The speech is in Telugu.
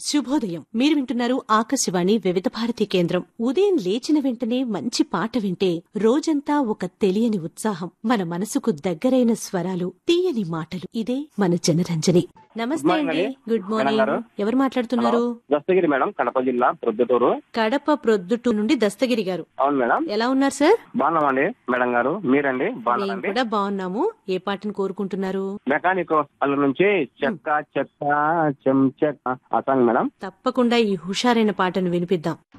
శుభోదయం. మీరు వింటున్నారు ఆకాశవాణి వివిధ భారతి కేంద్రం. ఉదయం లేచిన వెంటనే మంచి పాట వింటే రోజంతా ఒక తెలియని ఉత్సాహం, మన మనసుకు దగ్గరైన స్వరాలు, తీయని మాటలు. ఇదే మన జనరంజని. నమస్తే అండి. Good morning. ఎవరు మాట్లాడుతున్నారు? దస్తగిరి మేడం, కడప జిల్లా ప్రొద్దుటూరు. కడప ప్రొద్దుటూరు నుండి దస్తగిరి గారు. అవును మేడం. ఎలా ఉన్నారు సార్? బాగున్నామండి మేడం గారు. మీరండి? మేము కూడా బాగున్నాము. ఏ పాటను కోరుకుంటున్నారు? మెకానిక్ అల్లు నుంచి చెక్క చెక్క చెం చెక్క ఆ సాంగ్ మేడం. తప్పకుండా ఈ హుషారైన పాటను వినిపిద్దాం.